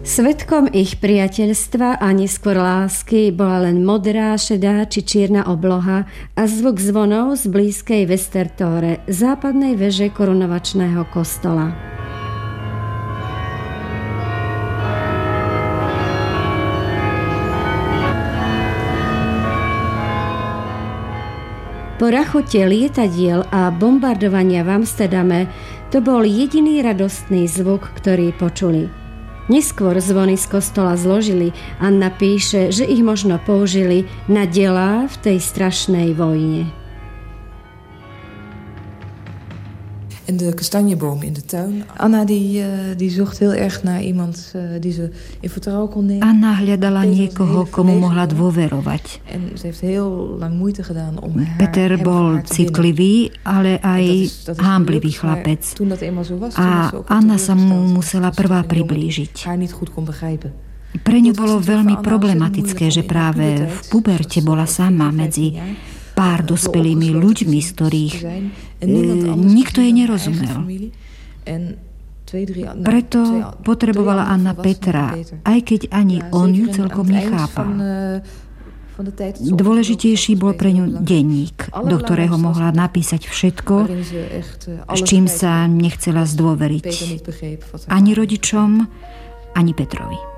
Svedkom ich priateľstva a neskôr lásky bola len modrá, šedá či čierna obloha a zvuk zvonov z blízkej Westertore, západnej veže korunovačného kostola. Po rachote lietadiel a bombardovania v Amsterdame to bol jediný radostný zvuk, ktorý počuli. Neskôr zvony z kostola zložili. Anna píše, že ich možno použili na delá v tej strašnej vojne. En de kastanjeboom in de tuin. Anna die zocht heel erg naar iemand die ze in vertrouwen kon nemen. Anna hľadala niekoho, komu mohla dôverovať. En ze heeft heel lang moeite gedaan om Peter bol citlivý, ale aj hanblivý chlapec. A Anna sa mu musela prvá priblížiť. Pre ňu bolo veľmi problematické, že práve v puberte bola sama medzi pár dospelými ľuďmi, z ktorých nikto jej nerozumel. Preto potrebovala Anna Petra, aj keď ani on ju celkom nechápal. Dôležitejší bol pre ňu denník, do ktorého mohla napísať všetko, s čím sa nechcela zdôveriť ani rodičom, ani Petrovi.